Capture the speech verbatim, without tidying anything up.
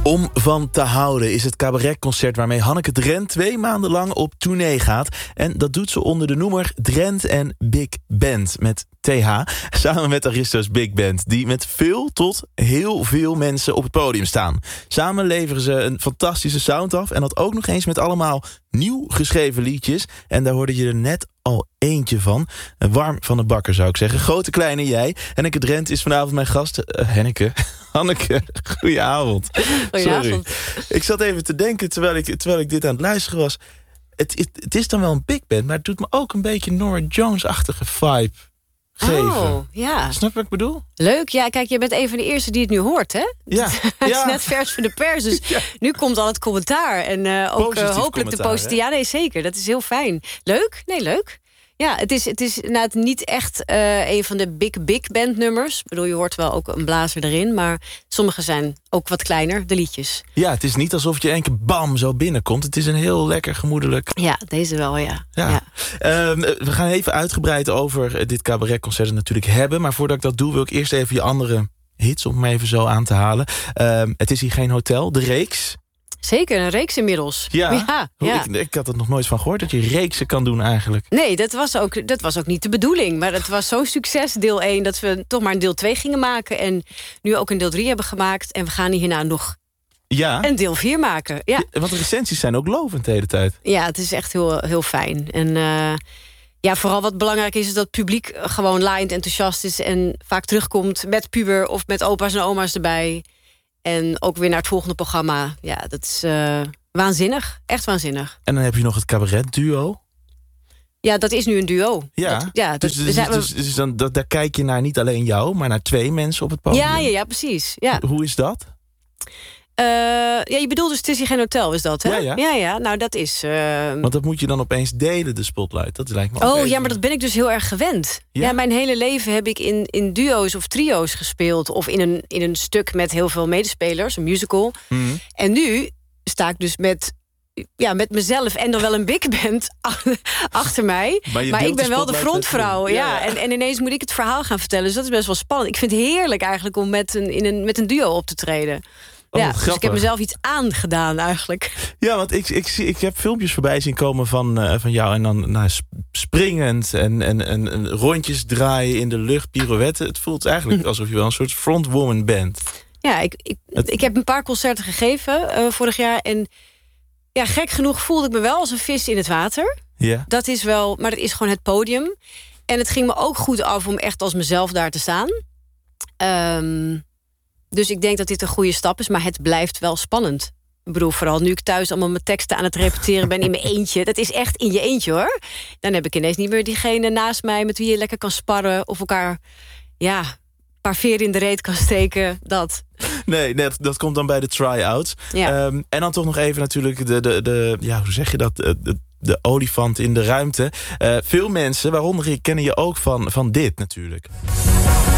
Om van te houden is het cabaretconcert waarmee Hanneke Drent twee maanden lang op tournee gaat. En dat doet ze onder de noemer Drent en Big Band met T H. Samen met Aristos Big Band, die met veel tot heel veel mensen op het podium staan. Samen leveren ze een fantastische sound af en dat ook nog eens met allemaal nieuw geschreven liedjes. En daar hoorde je er net al eentje van. Warm van de bakker, zou ik zeggen. Grote, kleine jij. Hanneke Drent is vanavond mijn gast. Uh, Hanneke. Hanneke, goedenavond. Goedenavond. Sorry. Ik zat even te denken, terwijl ik, terwijl ik dit aan het luisteren was. Het, het, het is dan wel een big band, maar het doet me ook een beetje Norah Jones-achtige vibe geven. Oh, ja. Snap je wat ik bedoel? Leuk. Ja, kijk, je bent een van de eerste die het nu hoort, hè? Ja. Het ja. is net vers van de pers, dus ja. Nu komt al het commentaar. En uh, ook uh, hopelijk de positieve... Ja, nee, zeker. Dat is heel fijn. Leuk? Nee, leuk. Ja, het is, het is nou, niet echt uh, een van de big, big band nummers. Ik bedoel, je hoort wel ook een blazer erin, maar sommige zijn ook wat kleiner, de liedjes. Ja, het is niet alsof je één keer bam zo binnenkomt. Het is een heel lekker gemoedelijk... Ja, deze wel, ja. ja. ja. Uh, we gaan even uitgebreid over dit cabaretconcert natuurlijk hebben. Maar voordat ik dat doe, wil ik eerst even je andere hits, om hem even zo aan te halen. Uh, het is hier geen hotel, de reeks. Zeker, een reeks inmiddels. Ja, ja, ja. Ik, ik had er nog nooit van gehoord dat je reeksen kan doen eigenlijk. Nee, dat was ook, dat was ook niet de bedoeling. Maar het was zo'n succes, deel één, dat we toch maar een deel twee gingen maken. En nu ook een deel drie hebben gemaakt. En we gaan hierna nog ja. een deel vier maken. Ja. Ja, want de recensies zijn ook lovend de hele tijd. Ja, het is echt heel, heel fijn. En uh, ja, vooral wat belangrijk is, is dat het publiek gewoon laaiend enthousiast is. En vaak terugkomt met puber of met opa's en oma's erbij. En ook weer naar het volgende programma. Ja, dat is uh, waanzinnig. Echt waanzinnig. En dan heb je nog het cabaret-duo. Ja, dat is nu een duo. Ja, dat, ja dus, dat, dus, zijn, dus, dus dan, dat, daar kijk je naar niet alleen jou, maar naar twee mensen op het podium. Ja, ja, ja, precies. Ja. Hoe is dat? Uh, ja, je bedoelt dus het is hier geen hotel, is dat, hè? Ja, ja. ja, ja. Nou, dat is... Uh... Want dat moet je dan opeens delen, de spotlight. Dat lijkt me ook Oh, even... ja, maar dat ben ik dus heel erg gewend. Ja, ja mijn hele leven heb ik in, in duo's of trio's gespeeld. Of in een, in een stuk met heel veel medespelers, een musical. Mm-hmm. En nu sta ik dus met... Ja, met mezelf en dan wel een big band achter mij. Maar, maar ik ben wel de frontvrouw. Ja, ja. En, en ineens moet ik het verhaal gaan vertellen. Dus dat is best wel spannend. Ik vind het heerlijk eigenlijk om met een, in een, met een duo op te treden. Oh, ja, dus ik heb mezelf iets aangedaan eigenlijk. Ja, want ik, ik, ik heb filmpjes voorbij zien komen van, uh, van jou. En dan nou, springend en, en, en, en rondjes draaien in de lucht, pirouetten. Het voelt eigenlijk alsof je wel een soort frontwoman bent. Ja, ik, ik, het... ik heb een paar concerten gegeven uh, vorig jaar. En ja, gek genoeg voelde ik me wel als een vis in het water. Ja. Dat is wel, maar het is gewoon het podium. En het ging me ook goed af om echt als mezelf daar te staan. Um, dus ik denk dat dit een goede stap is, maar het blijft wel spannend. Ik bedoel, vooral nu ik thuis allemaal mijn teksten aan het repeteren ben in mijn eentje. Dat is echt in je eentje, hoor. Dan heb ik ineens niet meer diegene naast mij met wie je lekker kan sparren of elkaar, ja, een paar veren in de reet kan steken. Dat. Nee, net, dat komt dan bij de try-outs. Ja. Um, en dan toch nog even natuurlijk de, de, de ja, hoe zeg je dat? De, de olifant in de ruimte. Uh, veel mensen, waaronder ik, kennen je ook van, van dit natuurlijk.